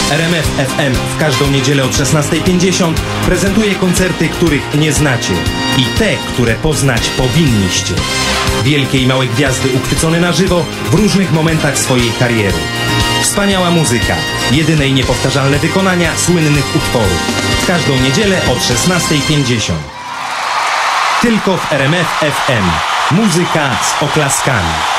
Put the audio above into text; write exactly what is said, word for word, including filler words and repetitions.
R M F F M w każdą niedzielę od szesnastej pięćdziesiąt prezentuje koncerty, których nie znacie i te, które poznać powinniście. Wielkie i małe gwiazdy uchwycone na żywo w różnych momentach swojej kariery. Wspaniała muzyka, jedyne i niepowtarzalne wykonania słynnych utworów. W każdą niedzielę od szesnastej pięćdziesiąt. Tylko w R M F F M. Muzyka z oklaskami.